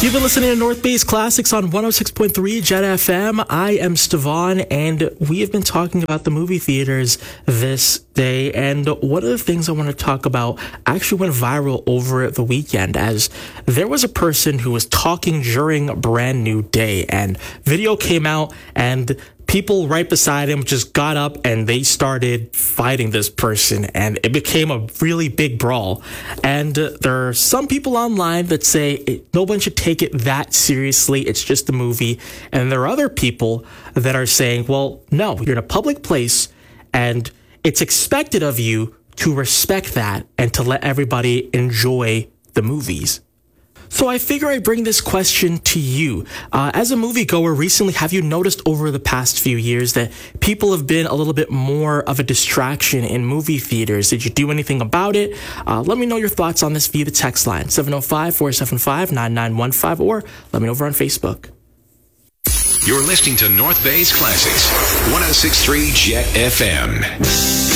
You've been listening to North Base Classics on 106.3 Jet FM. I am Stevan, and we have been talking about the movie theaters this day. And one of the things I want to talk about actually went viral over the weekend, as there was a person who was talking during Brand New Day, and video came out, and people right beside him just got up and they started fighting this person, and it became a really big brawl. And there are some people online that say no one should take it that seriously. It's just a movie. And there are other people that are saying, well, no, you're in a public place and it's expected of you to respect that and to let everybody enjoy the movies. So I figure I bring this question to you. As a moviegoer, recently, have you noticed over the past few years that people have been a little bit more of a distraction in movie theaters? Did you do anything about it? Let me know your thoughts on this via the text line, 705-475-9915, or let me know over on Facebook. You're listening to North Bay's Classics, 106.3 Jet FM.